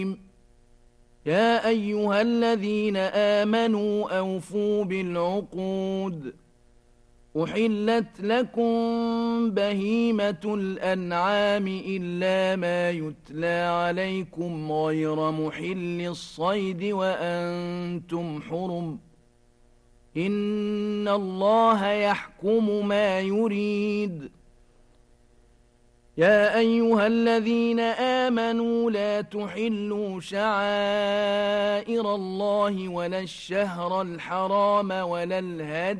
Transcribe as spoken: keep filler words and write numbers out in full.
يا أيها الذين آمنوا أوفوا بالعقود أحلت لكم بهيمة الأنعام إلا ما يتلى عليكم غير محل الصيد وأنتم حرم إن الله يحكم ما يريد. يا أيها الذين آمنوا لا تحلوا شعائر الله ولا الشهر الحرام ولا الهدي